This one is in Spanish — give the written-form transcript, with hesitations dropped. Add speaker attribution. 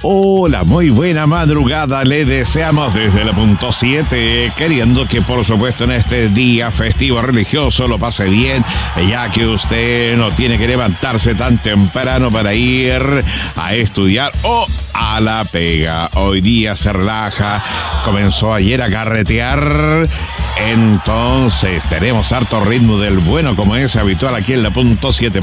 Speaker 1: Hola, muy buena madrugada le deseamos desde la punto 7, queriendo que por supuesto en este día festivo religioso lo pase bien, ya que usted no tiene que levantarse tan temprano para ir a estudiar o a la pega. Hoy día se relaja, comenzó ayer a carretear, entonces tenemos harto ritmo del bueno como es habitual aquí en la punto 7.